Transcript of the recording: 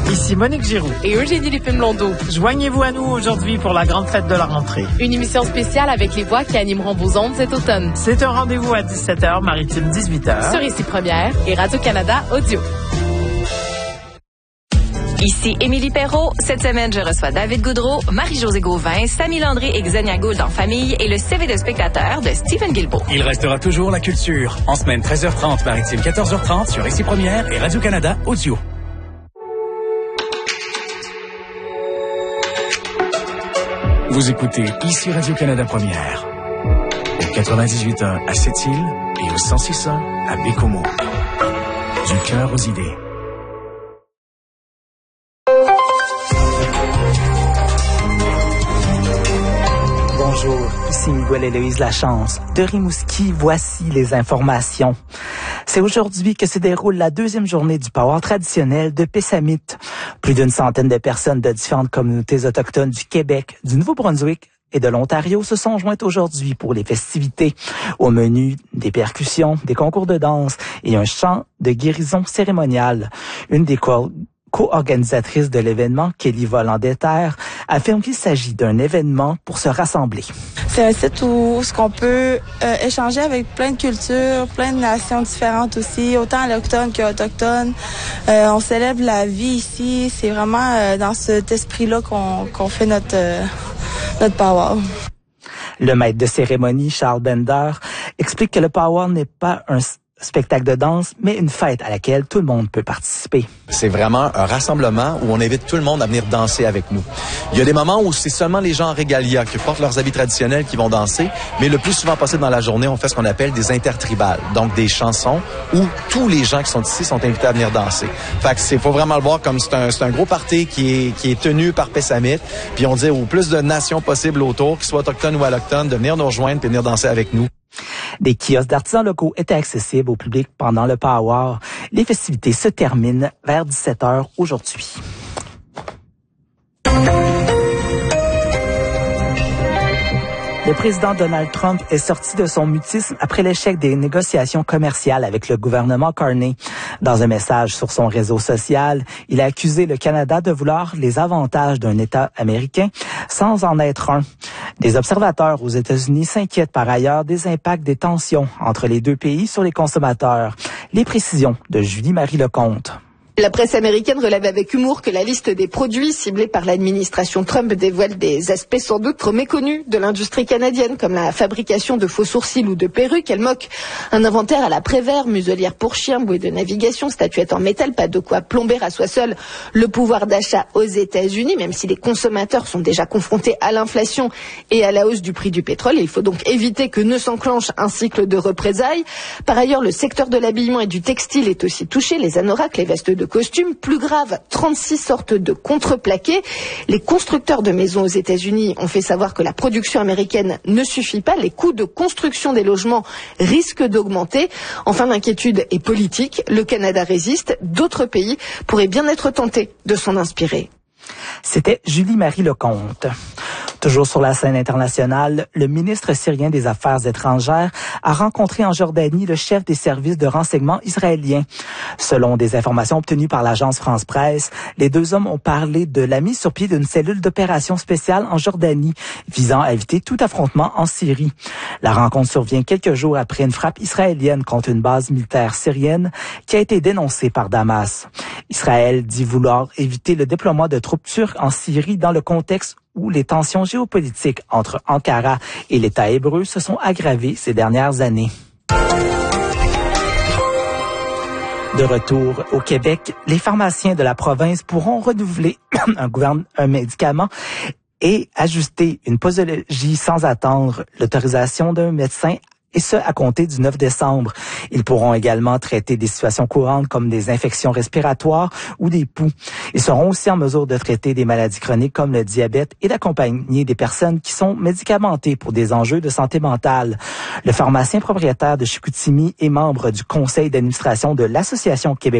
Ici Monique Giroux et Eugénie Lépine-Blondeau. Joignez-vous à nous aujourd'hui pour la grande fête de la rentrée. Une émission spéciale avec les voix qui animeront vos ondes cet automne. C'est un rendez-vous à 17h, maritime 18h. Sur Ici Première et Radio-Canada Audio. Ici Émilie Perrault. Cette semaine, je reçois David Goudreau, Marie-Josée Gauvin, Samy Landry et Xenia Gould en famille et le CV de spectateur de Stephen Guilbeault. Il restera toujours la culture. En semaine 13h30, maritime 14h30 sur Ici Première et Radio-Canada Audio. Vous écoutez Ici Radio-Canada Première. Au 98.1 à Sept-Îles et au 106.1 à Bécomo. Du cœur aux idées. Bonjour, ici Miguel-Héloïse Lachance. De Rimouski, voici les informations. C'est aujourd'hui que se déroule la deuxième journée du Power traditionnel de Pessamit. Plus d'une centaine de personnes de différentes communautés autochtones du Québec, du Nouveau-Brunswick et de l'Ontario se sont jointes aujourd'hui pour les festivités. Au menu, des percussions, des concours de danse et un chant de guérison cérémoniale. Une des co-organisatrice de l'événement, Kelly Volandeter, affirme qu'il s'agit d'un événement pour se rassembler. C'est un site où on peut échanger avec plein de cultures, plein de nations différentes aussi, autant allochtones qu'autochtones. On célèbre la vie ici. C'est vraiment dans cet esprit-là qu'on fait notre power. Le maître de cérémonie, Charles Bender, explique que le power n'est pas un spectacle de danse, mais une fête à laquelle tout le monde peut participer. C'est vraiment un rassemblement où on invite tout le monde à venir danser avec nous. Il y a des moments où c'est seulement les gens en régalia qui portent leurs habits traditionnels qui vont danser, mais le plus souvent possible dans la journée, on fait ce qu'on appelle des intertribales, donc des chansons où tous les gens qui sont ici sont invités à venir danser. Fait que faut vraiment le voir comme c'est un gros party qui est tenu par Pessamit, puis on dit au plus de nations possibles autour, qu'ils soient autochtones ou allochtones, de venir nous rejoindre et venir danser avec nous. Des kiosques d'artisans locaux étaient accessibles au public pendant le Power. Les festivités se terminent vers 17h aujourd'hui. Le président Donald Trump est sorti de son mutisme après l'échec des négociations commerciales avec le gouvernement Carney. Dans un message sur son réseau social, il a accusé le Canada de vouloir les avantages d'un État américain sans en être un. Des observateurs aux États-Unis s'inquiètent par ailleurs des impacts des tensions entre les deux pays sur les consommateurs. Les précisions de Julie-Marie Lecomte. La presse américaine relève avec humour que la liste des produits ciblés par l'administration Trump dévoile des aspects sans doute trop méconnus de l'industrie canadienne, comme la fabrication de faux sourcils ou de perruques. Elle moque un inventaire à la Prévert, muselière pour chiens, bouée de navigation, statuette en métal, pas de quoi plomber à soi seul le pouvoir d'achat aux États-Unis, même si les consommateurs sont déjà confrontés à l'inflation et à la hausse du prix du pétrole. Il faut donc éviter que ne s'enclenche un cycle de représailles. Par ailleurs, le secteur de l'habillement et du textile est aussi touché. Les anoraks, les vestes de costumes, plus grave, 36 sortes de contreplaqués. Les constructeurs de maisons aux États-Unis ont fait savoir que la production américaine ne suffit pas. Les coûts de construction des logements risquent d'augmenter. Enfin, l'inquiétude est politique. Le Canada résiste. D'autres pays pourraient bien être tentés de s'en inspirer. C'était Julie-Marie Lecomte. Toujours sur la scène internationale, le ministre syrien des Affaires étrangères a rencontré en Jordanie le chef des services de renseignement israéliens. Selon des informations obtenues par l'agence France-Presse, les deux hommes ont parlé de la mise sur pied d'une cellule d'opération spéciale en Jordanie visant à éviter tout affrontement en Syrie. La rencontre survient quelques jours après une frappe israélienne contre une base militaire syrienne qui a été dénoncée par Damas. Israël dit vouloir éviter le déploiement de troupes turques en Syrie dans le contexte où les tensions géopolitiques entre Ankara et l'État hébreu se sont aggravées ces dernières années. De retour au Québec, les pharmaciens de la province pourront renouveler un médicament et ajuster une posologie sans attendre l'autorisation d'un médecin, et ce, à compter du 9 décembre. Ils pourront également traiter des situations courantes comme des infections respiratoires ou des poux. Ils seront aussi en mesure de traiter des maladies chroniques comme le diabète et d'accompagner des personnes qui sont médicamentées pour des enjeux de santé mentale. Le pharmacien propriétaire de Chicoutimi est membre du conseil d'administration de l'Association québécoise